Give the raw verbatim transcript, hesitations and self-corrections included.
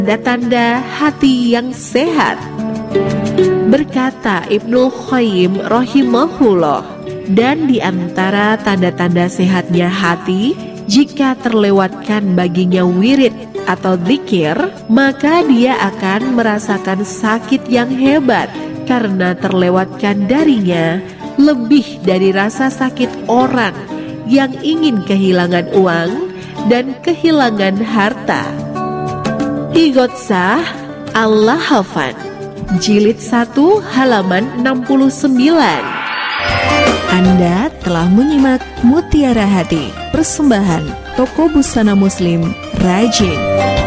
tanda-tanda hati yang sehat. Berkata Ibnu Qayyim rahimahullah, dan di antara tanda-tanda sehatnya hati, jika terlewatkan baginya wirid atau zikir, maka dia akan merasakan sakit yang hebat karena terlewatkan darinya lebih dari rasa sakit orang yang ingin kehilangan uang dan kehilangan harta. Ighotsah Al-Lahafan, Jilid satu halaman enam puluh sembilan. Anda telah menyimak Mutiara Hati, persembahan Toko Busana Muslim Rajin.